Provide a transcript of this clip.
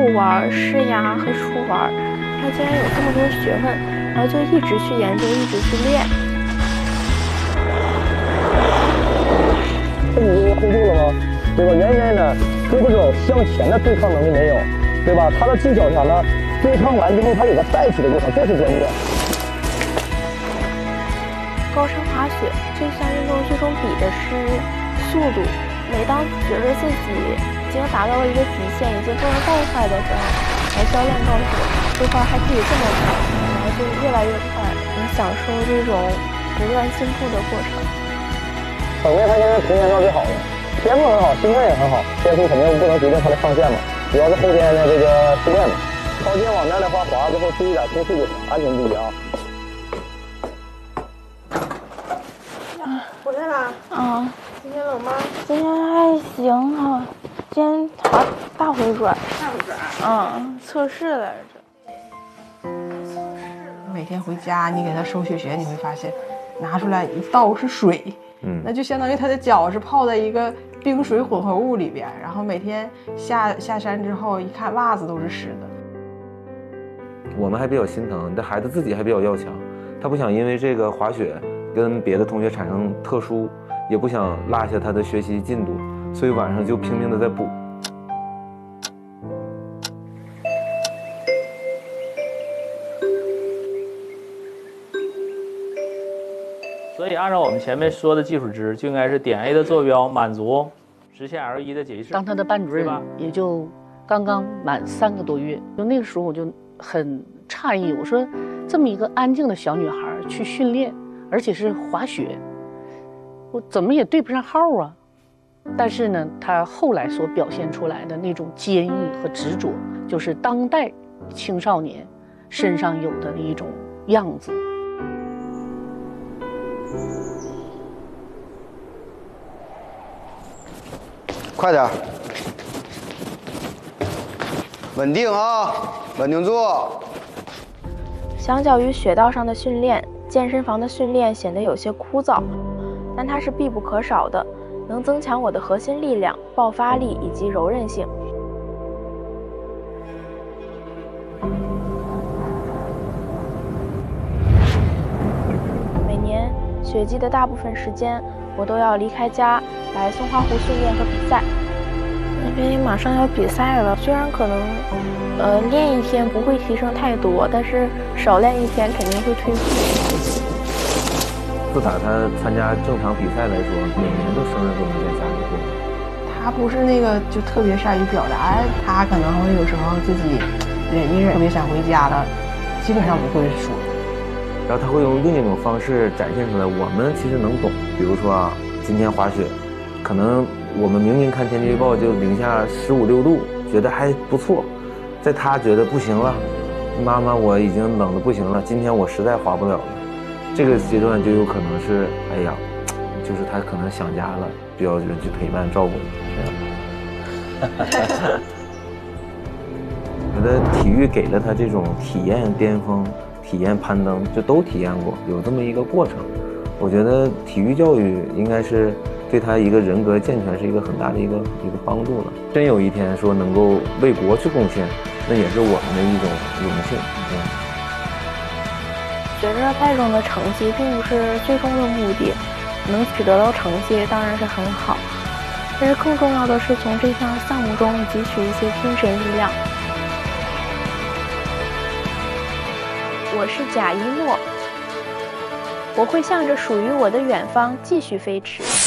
入弯、释压和出弯，他竟然有这么多学问，然后就一直去研究，一直去练。 这你就 hold 住了吗？对吧？圆圆的胳膊肘向前的对抗能力没有，对吧？他的技巧上呢，对抗完之后他有个带起的过程，这是关键。 高山滑雪这项运动最终比的是速度。每当觉得自己已经达到了一个极限，已经不能再快的时候，然后教练告诉我，这块还可以这么快，然后就越来越快，能享受这种不断进步的过程。 等为他现在童年照最好了，天赋很好，心态也很好，天赋肯定不能决定他的上限嘛，主要是后天的这个训练嘛。靠近往那的话，滑之后注意点空气就行，安全第一啊。 回来啦？ 啊。 今天冷吗？ 今天还行啊，今天滑大回转。 大回转？ 测试来着。 每天回家你给他收雪鞋，你会发现拿出来一倒是水，那就相当于他的脚是泡在一个冰水混合物里边，然后每天下山之后一看袜子都是湿的。 我们还比较心疼，这孩子自己还比较要强，他不想因为这个滑雪跟别的同学产生特殊，也不想落下他的学习进度，所以晚上就拼命的在补。 所以按照我们前面说的基础值，就应该是点 A 的坐标满足，实现 L1 的解析式。 当他的班主任也就刚刚满3个多月，就那个时候我就很诧异，我说这么一个安静的小女孩去训练，而且是滑雪，我怎么也对不上号啊。但是呢，她后来所表现出来的那种坚毅和执着，就是当代青少年身上有的一种样子。 快点，稳定啊，稳定住。 相较于雪道上的训练，健身房的训练显得有些枯燥，但它是必不可少的，能增强我的核心力量、爆发力以及柔韧性。每年雪季的大部分时间，我都要离开家来松花湖训练和比赛。因为马上要比赛了，虽然可能练一天不会提升太多，但是少练一天肯定会退步。 自打他参加正常比赛来说，每年的生日都能在家里过。 他不是那个就特别善于表达，他可能会有时候自己忍一忍，特别想回家了，基本上不会说。 然后他会用另一种方式展现出来，我们其实能懂。比如说啊，今天滑雪，可能我们明明看天气预报就零下15、16度，觉得还不错，在他觉得不行了，妈妈我已经冷得不行了，今天我实在滑不了了。这个阶段就有可能是，哎呀，就是他可能想家了，需要人去陪伴照顾你。我觉得体育给了他这种体验巅峰、体验攀登，就都体验过，有这么一个过程。我觉得体育教育应该是对他一个人格健全是一个很大的一个帮助了。真有一天说能够为国去贡献，那也是我们的一种荣幸。 学着带中的成绩并不是最终的目的，能取得到成绩当然是很好，但是更重要的是从这项项目中汲取一些精神力量。我是贾一诺，我会向着属于我的远方继续飞驰。